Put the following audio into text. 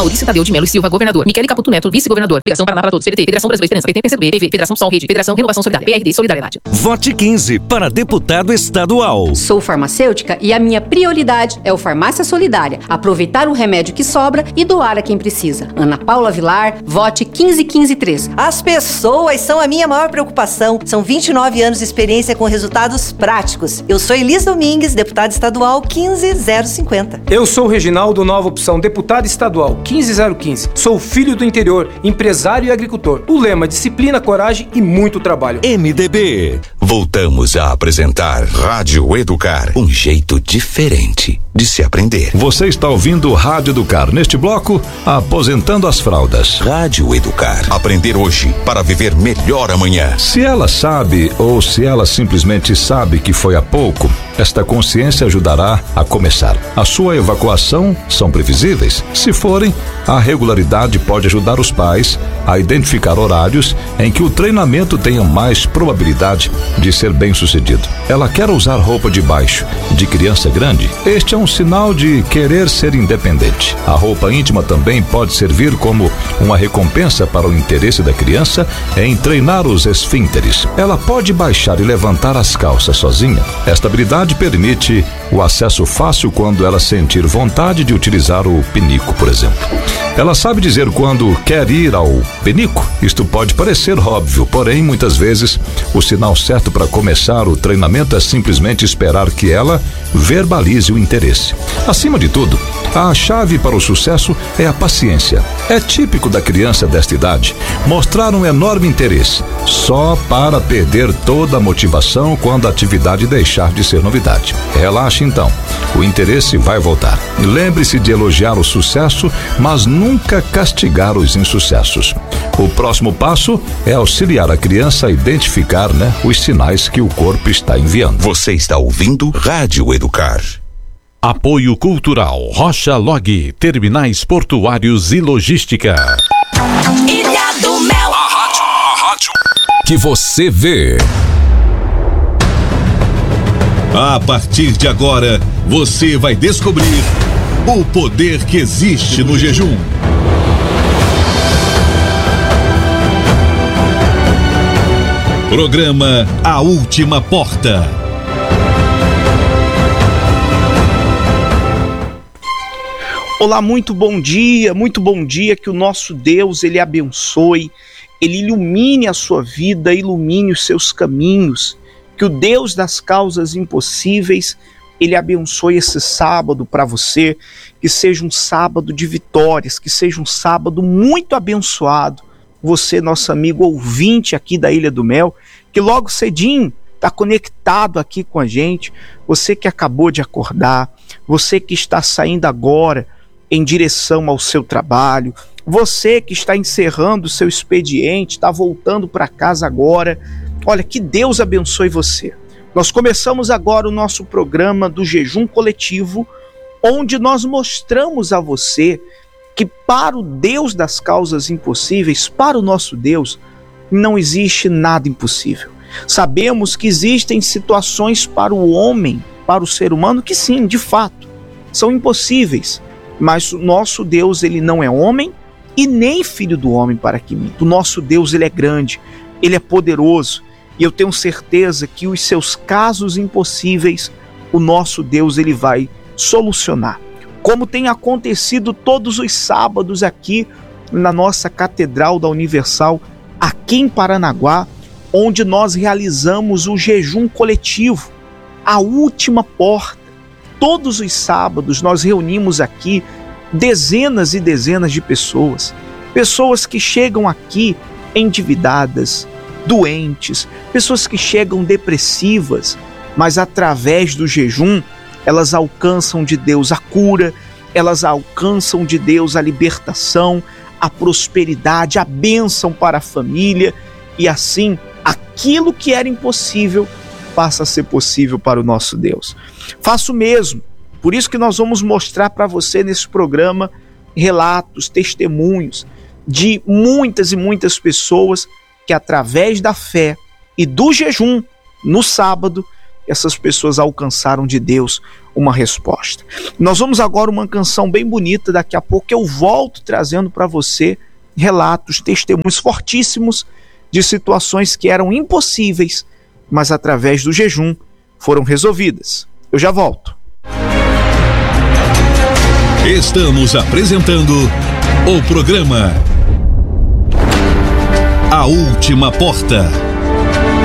Maurício Tadeu de Melo e Silva, governador. Michele Caputo Neto, vice-governador. Federação Paraná para Todos, PDT, Federação Brasileira de Esperança, PT, PCdoB, PV, Federação Sol Rede, Federação Renovação Solidária, PRD, Solidariedade. Vote 15 para deputado estadual. Sou farmacêutica e a minha prioridade é o Farmácia Solidária. Aproveitar o remédio que sobra e doar a quem precisa. Ana Paula Vilar, vote 15153. As pessoas são a minha maior preocupação. São 29 anos de experiência com resultados práticos. Eu sou Elis Domingues, deputada estadual 15050. Eu sou Reginaldo, nova opção, deputado estadual 15015. Sou filho do interior, empresário e agricultor. O lema: disciplina, coragem e muito trabalho. MDB. Voltamos a apresentar Rádio Educar, um jeito diferente de se aprender. Você está ouvindo Rádio Educar. Neste bloco, aposentando as fraldas. Rádio Educar. Aprender hoje para viver melhor amanhã. Se ela sabe ou se ela simplesmente sabe que foi há pouco, esta consciência ajudará a começar. A sua evacuação são previsíveis? Se forem, a regularidade pode ajudar os pais a identificar horários em que o treinamento tenha mais probabilidade de ser bem sucedido. Ela quer usar roupa de baixo de criança grande? Este é um sinal de querer ser independente. A roupa íntima também pode servir como uma recompensa para o interesse da criança em treinar os esfínteres. Ela pode baixar e levantar as calças sozinha. Esta habilidade permite o acesso fácil quando ela sentir vontade de utilizar o pinico, por exemplo. Ela sabe dizer quando quer ir ao pinico? Isto pode parecer óbvio, porém, muitas vezes, o sinal certo para começar o treinamento é simplesmente esperar que ela verbalize o interesse. Acima de tudo, a chave para o sucesso é a paciência. É típico da criança desta idade mostrar um enorme interesse, só para perder toda a motivação quando a atividade deixar de ser novidade. Relaxe então, o interesse vai voltar. E lembre-se de elogiar o sucesso, mas nunca castigar os insucessos. O próximo passo é auxiliar a criança a identificar, os sinais que o corpo está enviando. Você está ouvindo Rádio Educar. Apoio Cultural Rocha Log, Terminais Portuários e Logística. Ilha do Mel. A rádio que você vê. A partir de agora, você vai descobrir o poder que existe no jejum. Programa A Última Porta. Olá, muito bom dia, que o nosso Deus, Ele abençoe, Ele ilumine a sua vida, ilumine os seus caminhos, que o Deus das causas impossíveis, Ele abençoe esse sábado para você, que seja um sábado de vitórias, que seja um sábado muito abençoado. Você, nosso amigo ouvinte aqui da Ilha do Mel, que logo cedinho está conectado aqui com a gente, você que acabou de acordar, você que está saindo agora em direção ao seu trabalho, você que está encerrando o seu expediente, está voltando para casa agora, olha, que Deus abençoe você. Nós começamos agora o nosso programa do Jejum Coletivo, onde nós mostramos a você que para o Deus das causas impossíveis, para o nosso Deus, não existe nada impossível. Sabemos que existem situações para o homem, para o ser humano, que sim, de fato, são impossíveis. Mas o nosso Deus, Ele não é homem e nem filho do homem para que minta. O nosso Deus, Ele é grande, Ele é poderoso. E eu tenho certeza que os seus casos impossíveis, o nosso Deus, Ele vai solucionar. Como tem acontecido todos os sábados aqui na nossa Catedral da Universal, aqui em Paranaguá, onde nós realizamos o jejum coletivo, a última porta. Todos os sábados nós reunimos aqui dezenas e dezenas de pessoas. Pessoas que chegam aqui endividadas, doentes, pessoas que chegam depressivas, mas através do jejum, elas alcançam de Deus a cura, elas alcançam de Deus a libertação, a prosperidade, a bênção para a família, e assim, aquilo que era impossível passa a ser possível para o nosso Deus. Faço o mesmo, por isso que nós vamos mostrar para você nesse programa relatos, testemunhos de muitas e muitas pessoas que através da fé e do jejum, no sábado, essas pessoas alcançaram de Deus uma resposta. Nós vamos agora uma canção bem bonita, daqui a pouco eu volto trazendo para você relatos, testemunhos fortíssimos de situações que eram impossíveis, mas através do jejum foram resolvidas. Eu já volto. Estamos apresentando o programa A Última Porta.